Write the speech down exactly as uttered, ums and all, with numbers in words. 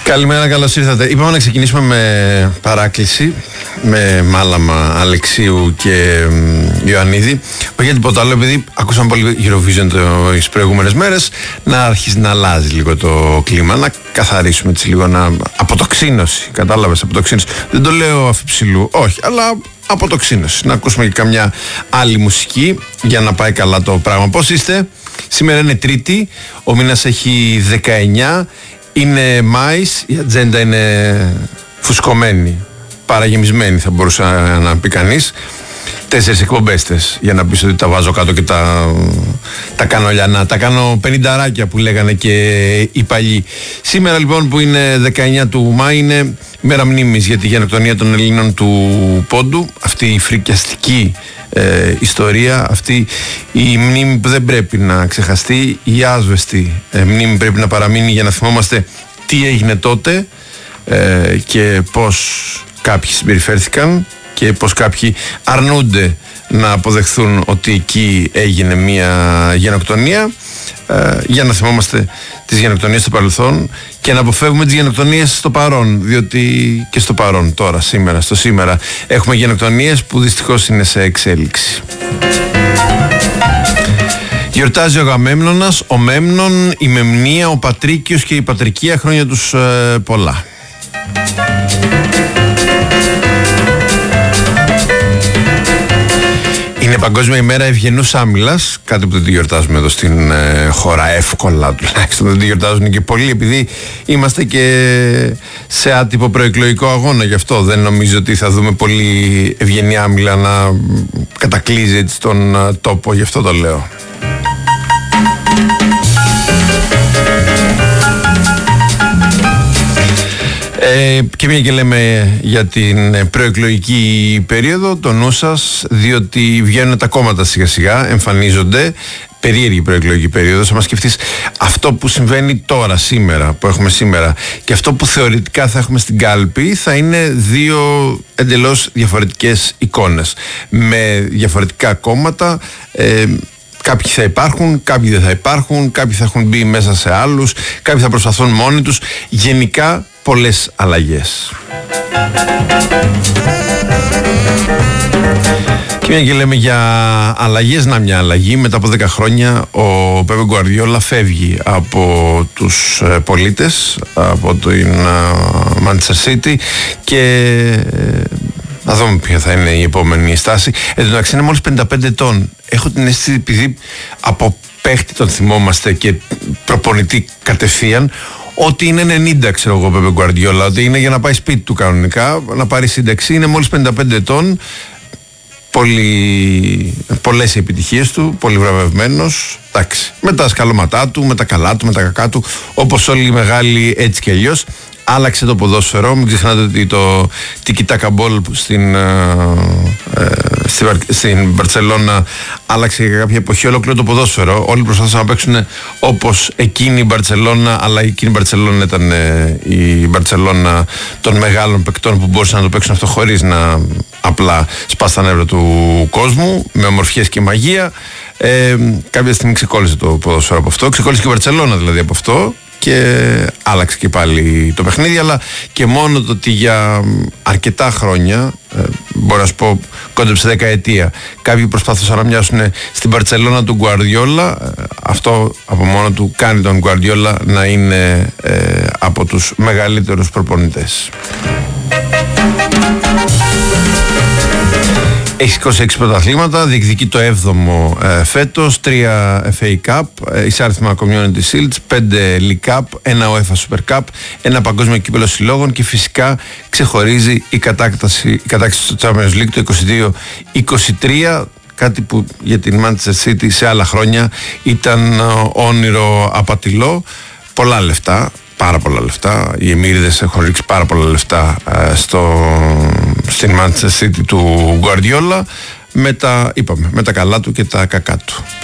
Καλημέρα, καλώς ήρθατε. Είπαμε να ξεκινήσουμε με παράκληση, με Μάλαμα, Αλεξίου και Ιωαννίδη. Όχι για τίποτα άλλο, επειδή ακούσαμε πολύ Eurovision τις προηγούμενες μέρες, να αρχίσει να αλλάζει λίγο το κλίμα, να καθαρίσουμε έτσι λίγο, να αποτοξίνωση. Κατάλαβες, αποτοξίνωση. Δεν το λέω αφιψηλού, όχι, αλλά αποτοξίνωση. Να ακούσουμε και καμιά άλλη μουσική για να πάει καλά το πράγμα. Πώς είστε? Σήμερα είναι Τρίτη, ο μήνας έχει δεκαεννιά. Είναι Μάης, η ατζέντα είναι φουσκωμένη, παραγεμισμένη θα μπορούσε να πει κανείς. Τέσσερις εκπομπέστες για να πεις ότι τα βάζω κάτω και τα, τα κάνω λιανά. Τα κάνω πενηνταράκια που λέγανε και οι παλιοί. Σήμερα λοιπόν που είναι δεκαεννιά του Μάη είναι μέρα μνήμης για τη γενοκτονία των Ελλήνων του Πόντου. Αυτή η φρικιαστική ε, ιστορία, αυτή η μνήμη που δεν πρέπει να ξεχαστεί, η άσβεστη ε, μνήμη πρέπει να παραμείνει για να θυμόμαστε τι έγινε τότε ε, και πώς κάποιοι συμπεριφέρθηκαν και πως κάποιοι αρνούνται να αποδεχθούν ότι εκεί έγινε μια γενοκτονία, ε, για να θυμόμαστε τις γενοκτονίες στο παρελθόν και να αποφεύγουμε τις γενοκτονίες στο παρόν, διότι και στο παρόν τώρα, σήμερα, στο σήμερα έχουμε γενοκτονίες που δυστυχώς είναι σε εξέλιξη. Γιορτάζει ο Αγαμέμνονας, ο Μέμνον, η Μεμνία, ο Πατρίκιος και η Πατρικία, χρόνια τους ε, πολλά. Είναι Παγκόσμια ημέρα ευγενούς άμυλας, κάτι που δεν τη γιορτάζουμε εδώ στην ε, χώρα εύκολα, τουλάχιστον δεν τη γιορτάζουν και πολλοί, επειδή είμαστε και σε άτυπο προεκλογικό αγώνα. Γι' αυτό δεν νομίζω ότι θα δούμε πολύ ευγενή άμυλα να κατακλείζει έτσι τον ε, τόπο, γι' αυτό το λέω. Ε, και μια και λέμε για την προεκλογική περίοδο, το νου σας, διότι βγαίνουν τα κόμματα σιγά σιγά, εμφανίζονται. Περίεργη προεκλογική περίοδος. Αν σκεφτείς αυτό που συμβαίνει τώρα, σήμερα, που έχουμε σήμερα, και αυτό που θεωρητικά θα έχουμε στην κάλπη, θα είναι δύο εντελώς διαφορετικές εικόνες με διαφορετικά κόμματα. ε, Κάποιοι θα υπάρχουν, κάποιοι δεν θα υπάρχουν, κάποιοι θα έχουν μπει μέσα σε άλλους, κάποιοι θα προσπαθούν μόνοι τους. Γενικά πολλές αλλαγές. Και μια και λέμε για αλλαγές, να μια αλλαγή. Μετά από δέκα χρόνια ο Πέπε Γκουαρδιόλα φεύγει από τους πολίτες, από την Manchester City, και να δούμε ποια θα είναι η επόμενη στάση. Εν τω μεταξύ είναι μόλις πενήντα πέντε ετών. Έχω την αίσθηση, επειδή από παίχτη τον θυμόμαστε και προπονητή κατευθείαν, ότι είναι ενενήντα, ξέρω εγώ, Πέπε Γκουαρδιόλα, ότι είναι για να πάει σπίτι του κανονικά, να πάρει σύνταξη. Είναι μόλις πενήντα πέντε ετών, πολύ, πολλές οι επιτυχίες του, πολύ βραβευμένος, εντάξει, με τα σκαλώματά του, με τα καλά του, με τα κακά του, όπως όλοι οι μεγάλοι, έτσι και αλλιώς. Άλλαξε το ποδόσφαιρο. Μην ξεχνάτε ότι το τικι-τάκα μπολ στην, ε, στη, στην Μπαρτσελώνα άλλαξε για κάποια εποχή ολόκληρο το ποδόσφαιρο. Όλοι προσπαθούσαν να παίξουν όπως εκείνη η Μπαρτσελώνα, αλλά εκείνη η Μπαρτσελώνα ήταν ε, η Μπαρτσελώνα των μεγάλων παικτών που μπορούσαν να το παίξουν αυτό χωρίς να απλά σπάσει τα νεύρα του κόσμου, με ομορφιές και μαγεία. Ε, κάποια στιγμή ξεκόλλησε το ποδόσφαιρο από αυτό, ξεκόλλησε και η Μπαρτσελώνα δηλαδή από αυτό, και άλλαξε και πάλι το παιχνίδι. Αλλά και μόνο το ότι για αρκετά χρόνια, ε, μπορώ να σου πω κόντεψε δεκαετία, κάποιοι προσπάθησαν να μοιάσουν στην Μπαρτσελώνα του Γκουαρδιόλα, ε, αυτό από μόνο του κάνει τον Γκουαρδιόλα να είναι ε, από τους μεγαλύτερους προπονητές. Έχει σηκώσει έξι πρωταθλήματα, διεκδικεί το έβδομο ε, φέτος, τρία εφ έι Cup, ε, εισάρθημα Community Shields, πέντε League Cup, ένα UEFA Super Cup, ένα παγκόσμιο κύπελλο συλλόγων, και φυσικά ξεχωρίζει η κατάκταση, η κατάκταση του Champions League το είκοσι δύο είκοσι τρία, κάτι που για την Manchester City σε άλλα χρόνια ήταν όνειρο απατηλό. Πολλά λεφτά, πάρα πολλά λεφτά. Οι Εμμύριδες έχουν ρίξει πάρα πολλά λεφτά ε, στο, στην Manchester City του Γκουαρδιόλα, με τα, είπαμε, με τα καλά του και τα κακά του.